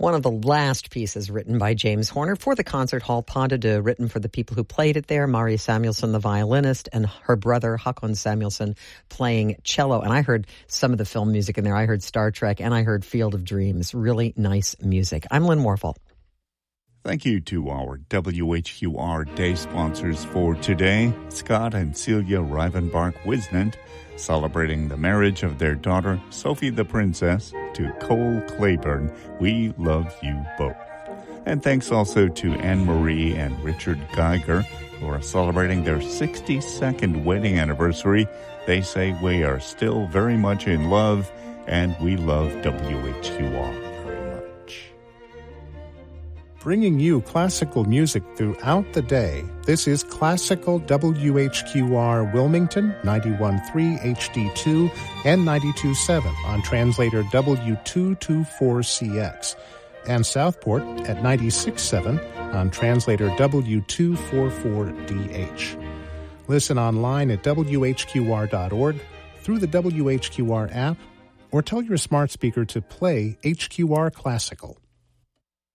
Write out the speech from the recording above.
One of the last pieces written by James Horner for the Concert Hall Pas de Deux, written for the people who played it there, Mari Samuelson, the violinist, and her brother, Håkon Samuelson, playing cello. And I heard some of the film music in there. I heard Star Trek, and I heard Field of Dreams. Really nice music. I'm Lynn Warfel. Thank you to our WHQR Day sponsors for today, Scott and Celia Rivenbark-Wisnant, celebrating the marriage of their daughter, Sophie the Princess, to Cole Claiborne. We love you both. And thanks also to Anne-Marie and Richard Geiger, who are celebrating their 62nd wedding anniversary. They say we are still very much in love, and we love WHQR very much. Bringing you classical music throughout the day. This is Classical WHQR Wilmington, 91.3 HD2 and 92.7 on translator W224CX, and Southport at 96.7 on translator W244DH. Listen online at WHQR.org, through the WHQR app, or tell your smart speaker to play HQR Classical.